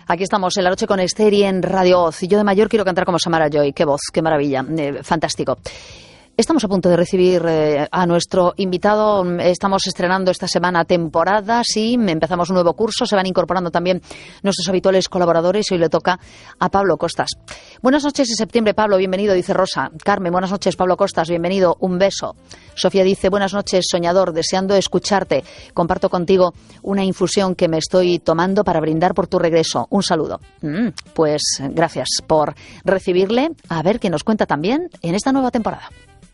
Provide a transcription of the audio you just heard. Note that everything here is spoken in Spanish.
Aquí estamos en La Noche con Esther y en Radio Oz. Y yo de mayor quiero cantar como Samara Joy. Qué voz, qué maravilla, fantástico. Estamos a punto de recibir a nuestro invitado. Estamos estrenando esta semana temporada, sí, empezamos un nuevo curso, se van incorporando también nuestros habituales colaboradores y hoy le toca a Pablo Costas. Buenas noches, es septiembre, Pablo, bienvenido, dice Rosa. Carmen, buenas noches, Pablo Costas, bienvenido, un beso. Sofía dice, buenas noches, soñador, deseando escucharte. Comparto contigo una infusión que me estoy tomando para brindar por tu regreso. Un saludo. Pues gracias por recibirle. A ver qué nos cuenta también en esta nueva temporada.